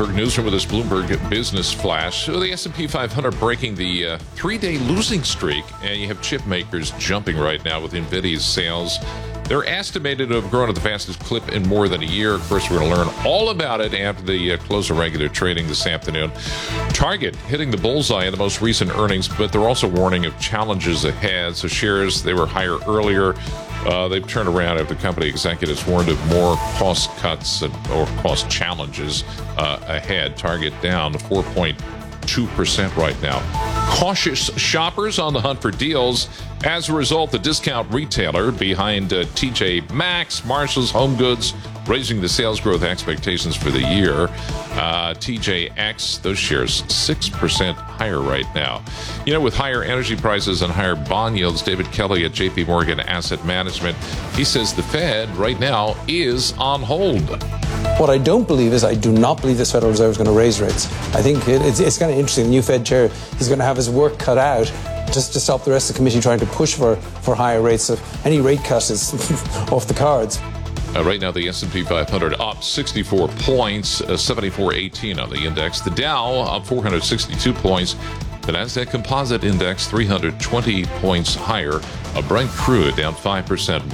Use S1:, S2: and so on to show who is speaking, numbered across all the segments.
S1: Bloomberg Newsroom with this Bloomberg Business Flash. So the S&P 500 breaking the three-day losing streak, and you have chip makers jumping right now with NVIDIA's sales. They're estimated to have grown at the fastest clip in more than a year. Of course, we're going to learn all about it after the close of regular trading this afternoon. Target hitting the bullseye in the most recent earnings, but they're also warning of challenges ahead. So shares, they were higher earlier. They've turned around after company executives warned of more cost cuts or cost challenges ahead. Target down to 4.2% right now. Cautious shoppers on the hunt for deals. As a result, the discount retailer behind TJ Maxx, Marshalls, Home Goods, raising the sales growth expectations for the year. TJX, those shares 6% higher right now. You know, with higher energy prices and higher bond yields, David Kelly at JP Morgan Asset Management, he says the Fed right now is on hold.
S2: What I don't believe is I do not believe this Federal Reserve is going to raise rates. I think it's kind of interesting. The new Fed chair, he's going to have his work cut out just to stop the rest of the committee trying to push for higher rates. So any rate cut is off the cards.
S1: Right now, the S&P 500 up 64 points, 74.18 on the index. The Dow up 462 points. The Nasdaq Composite Index 320 points higher. Brent crude down 5%,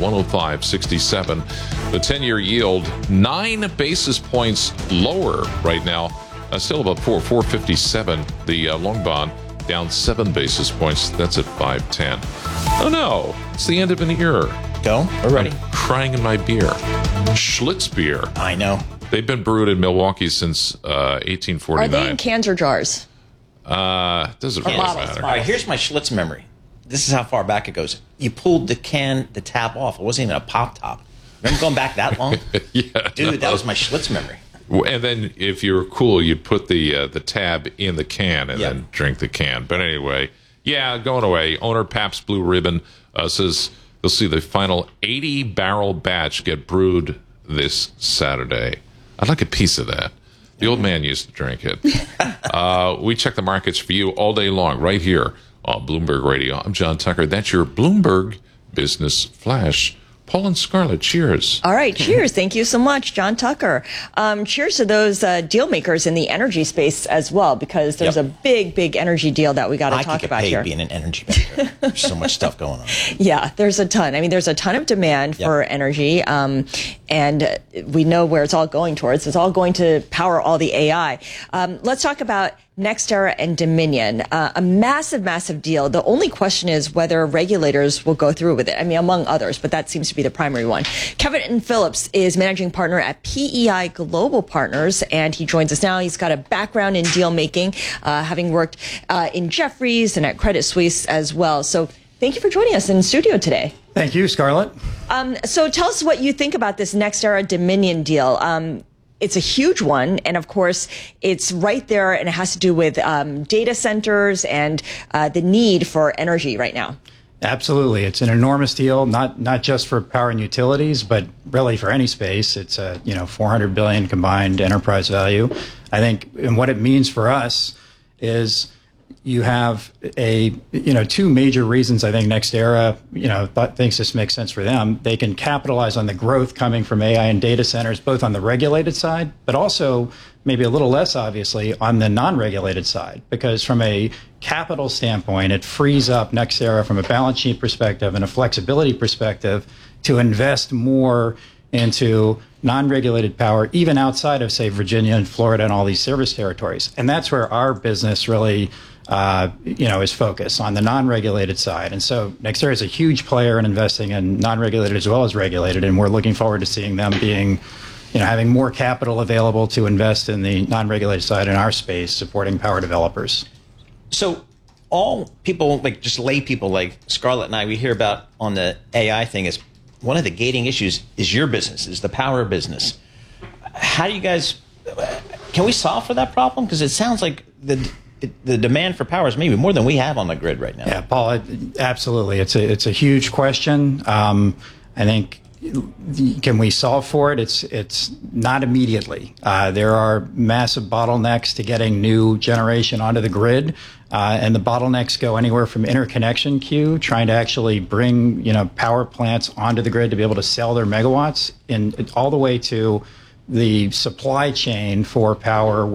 S1: 105.67. The 10-year yield 9 basis points lower right now, still about 457. The long bond down 7 basis points. That's at 510. Oh no, it's the end of an era.
S3: Go. We're ready.
S1: I'm crying in my beer. Schlitz beer.
S3: I know.
S1: They've been brewed in Milwaukee since 1849.
S4: Are they in cans or jars?
S1: Doesn't really matter.
S3: All right, here's my Schlitz memory. This is how far back it goes. You pulled the tap off. It wasn't even a pop top. Remember going back that long?
S1: Yeah,
S3: dude, that was my Schlitz memory.
S1: And then, if you're cool, you'd put the tab in the can and then drink the can. But anyway, yeah, going away. Owner Pabst Blue Ribbon says they'll see the final 80-barrel batch get brewed this Saturday. I'd like a piece of that. The old man used to drink it. We check the markets for you all day long, right here on Bloomberg Radio. I'm John Tucker. That's your Bloomberg Business Flash. Paul and Scarlett, cheers.
S4: All right, cheers. Thank you so much, John Tucker. Cheers to those deal makers in the energy space as well, because there's a big energy deal that we got to talk about here.
S3: I could get paid being an energy maker. There's so much stuff going on.
S4: Yeah, there's a ton. I mean, there's a ton of demand for energy, and we know where it's all going towards. It's all going to power all the AI. Let's talk about NextEra and Dominion, a massive deal. The only question is whether regulators will go through with it. I mean, among others, but that seems to be the primary one. Kevin Phillips is managing partner at PEI Global Partners, and he joins us now. He's got a background in deal making, having worked in Jefferies and at Credit Suisse as well. So thank you for joining us in studio today.
S5: Thank you, Scarlett.
S4: So tell us what you think about this NextEra Dominion deal. It's a huge one, and of course, it's right there, and it has to do with data centers and the need for energy right now.
S5: Absolutely. It's an enormous deal, not just for power and utilities, but really for any space. It's a $400 billion combined enterprise value. I think, and what it means for us is you have two major reasons I think NextEra, thinks this makes sense for them. They can capitalize on the growth coming from AI and data centers, both on the regulated side, but also maybe a little less obviously on the non-regulated side, because from a capital standpoint, it frees up NextEra from a balance sheet perspective and a flexibility perspective to invest more into non-regulated power, even outside of, say, Virginia and Florida and all these service territories. And that's where our business really is focused on the non-regulated side. And so NextEra is a huge player in investing in non-regulated as well as regulated, and we're looking forward to seeing them being, having more capital available to invest in the non-regulated side in our space, supporting power developers.
S3: So all people, like just lay people like Scarlett and I, we hear about on the AI thing is one of the gating issues is your business, is the power business. How do you guys, can we solve for that problem? Because it sounds like the demand for power is maybe more than we have on the grid right now.
S5: Yeah, Paul, absolutely. It's a huge question. I think, can we solve for it? It's not immediately. There are massive bottlenecks to getting new generation onto the grid. And the bottlenecks go anywhere from interconnection queue, trying to actually bring, power plants onto the grid to be able to sell their megawatts, and all the way to the supply chain for power,